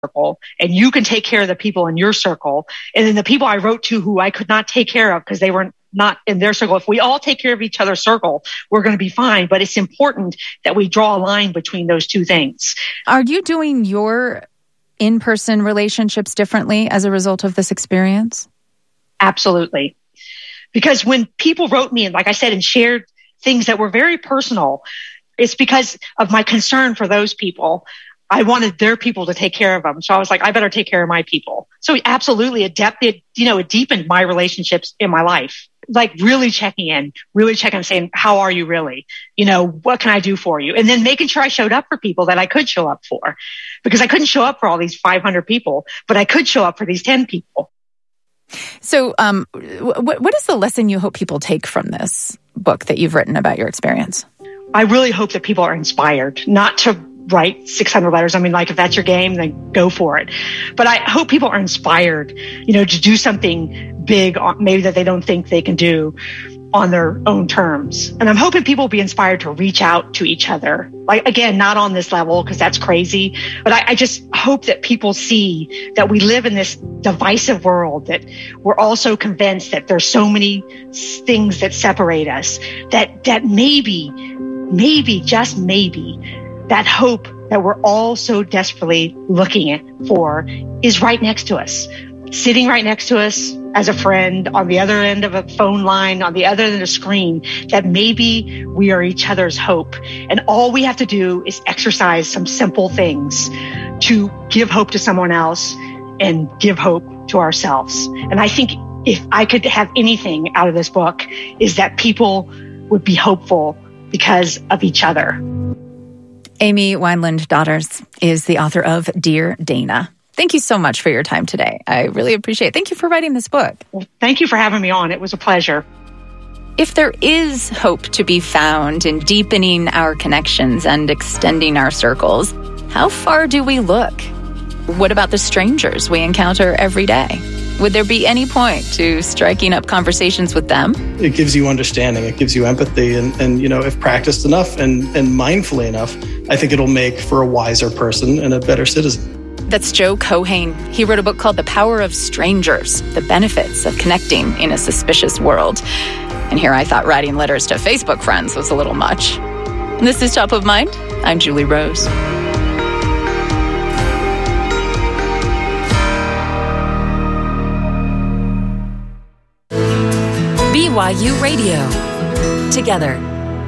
circle, and you can take care of the people in your circle. And then the people I wrote to who I could not take care of because they were not in their circle. If we all take care of each other's circle, we're going to be fine. But it's important that we draw a line between those two things. Are you doing your in-person relationships differently as a result of this experience? Absolutely. Because when people wrote me, and like I said, and shared things that were very personal, it's because of my concern for those people. I wanted their people to take care of them. So I was like, I better take care of my people. So absolutely, it deepened my relationships in my life. Like really checking in, saying, how are you really? What can I do for you? And then making sure I showed up for people that I could show up for, because I couldn't show up for all these 500 people, but I could show up for these 10 people. So what is the lesson you hope people take from this book that you've written about your experience? I really hope that people are inspired not to write 600 letters. I mean, like if that's your game, then go for it. But I hope people are inspired, to do something big, maybe that they don't think they can do on their own terms. And I'm hoping people will be inspired to reach out to each other. Like, again, not on this level because that's crazy, but I just hope that people see that we live in this divisive world, that we're also convinced that there's so many things that separate us, that maybe, just maybe, that hope that we're all so desperately looking for is right next to us, sitting right next to us as a friend on the other end of a phone line, on the other end of a screen, that maybe we are each other's hope. And all we have to do is exercise some simple things to give hope to someone else and give hope to ourselves. And I think if I could have anything out of this book is that people would be hopeful because of each other. Amy Wineland-Daughters is the author of Dear Dana. Thank you so much for your time today. I really appreciate it. Thank you for writing this book. Well, thank you for having me on. It was a pleasure. If there is hope to be found in deepening our connections and extending our circles, how far do we look? What about the strangers we encounter every day? Would there be any point to striking up conversations with them? It gives you understanding. It gives you empathy. And if practiced enough and mindfully enough, I think it'll make for a wiser person and a better citizen. That's Joe Keohane. He wrote a book called The Power of Strangers, The Benefits of Connecting in a Suspicious World. And here I thought writing letters to Facebook friends was a little much. And this is Top of Mind. I'm Julie Rose. BYU Radio. Together.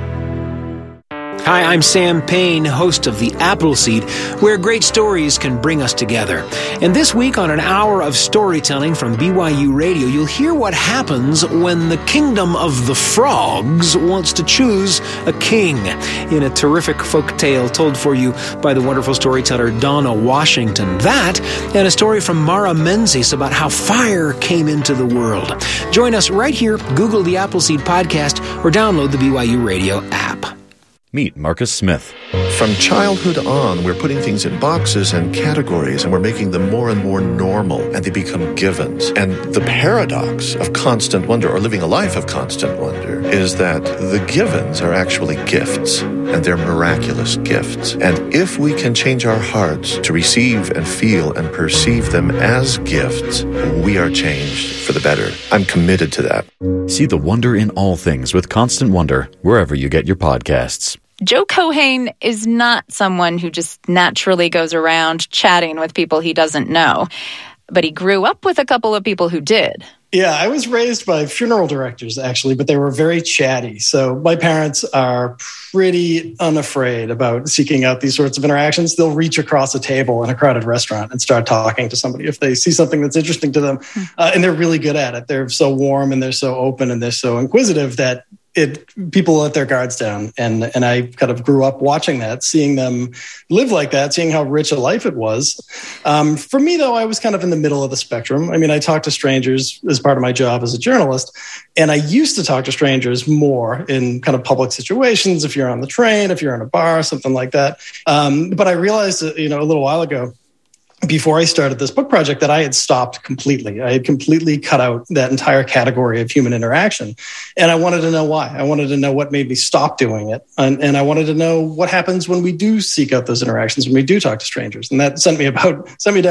Hi, I'm Sam Payne, host of The Appleseed, where great stories can bring us together. And this week on an hour of storytelling from BYU Radio, you'll hear what happens when the kingdom of the frogs wants to choose a king, in a terrific folk tale told for you by the wonderful storyteller Donna Washington. That, and a story from Mara Menzies about how fire came into the world. Join us right here, Google The Appleseed Podcast, or download the BYU Radio app. Meet Marcus Smith. From childhood on, we're putting things in boxes and categories, and we're making them more and more normal, and they become givens. And the paradox of constant wonder, or living a life of constant wonder, is that the givens are actually gifts, and they're miraculous gifts. And if we can change our hearts to receive and feel and perceive them as gifts, we are changed for the better. I'm committed to that. See the wonder in all things with Constant Wonder, wherever you get your podcasts. Joe Keohane is not someone who just naturally goes around chatting with people he doesn't know, but he grew up with a couple of people who did. Yeah, I was raised by funeral directors, actually, but they were very chatty. So my parents are pretty unafraid about seeking out these sorts of interactions. They'll reach across a table in a crowded restaurant and start talking to somebody if they see something that's interesting to them. And they're really good at it. They're so warm and they're so open and they're so inquisitive that people let their guards down. And I kind of grew up watching that, seeing them live like that, seeing how rich a life it was. For me, though, I was kind of in the middle of the spectrum. I mean, I talk to strangers as part of my job as a journalist, and I used to talk to strangers more in kind of public situations, if you're on the train, if you're in a bar, something like that. But I realized, a little while ago, before I started this book project that I had stopped completely. I had completely cut out that entire category of human interaction. And I wanted to know why. I wanted to know what made me stop doing it. And I wanted to know what happens when we do seek out those interactions, when we do talk to strangers. And that sent me down